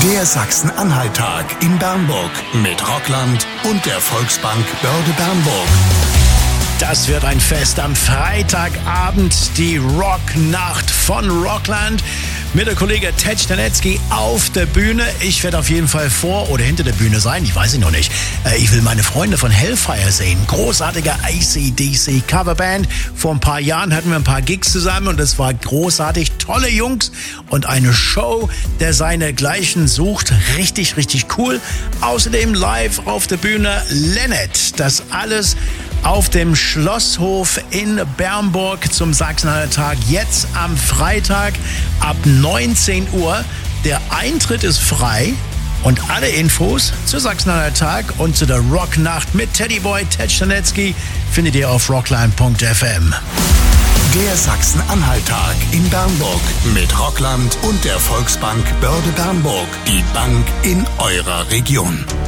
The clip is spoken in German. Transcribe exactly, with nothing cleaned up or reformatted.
Der Sachsen-Anhalt-Tag in Bernburg mit Rockland und der Volksbank Börde Bernburg. Das wird ein Fest am Freitagabend, die Rocknacht von Rockland mit der Kollege Ted Stanetzky auf der Bühne. Ich werde auf jeden Fall vor oder hinter der Bühne sein, ich weiß es noch nicht. Ich will meine Freunde von Hellfire sehen, großartige A C D C Coverband. Vor ein paar Jahren hatten wir ein paar Gigs zusammen und es war großartig, tolle Jungs und eine Show, der seinesgleichen sucht. Richtig, richtig cool. Außerdem live auf der Bühne Lennart. Das alles auf dem Schlosshof in Bernburg zum Sachsen-Anhalt-Tag. Jetzt am Freitag ab neunzehn Uhr. Der Eintritt ist frei und alle Infos zu Sachsen-Anhalt-Tag und zu der Rocknacht mit Teddyboy Ted Stanetzky findet ihr auf rockline punkt f m. Der Sachsen-Anhalt-Tag in Bernburg mit Rockland und der Volksbank Börde Bernburg. Die Bank in eurer Region.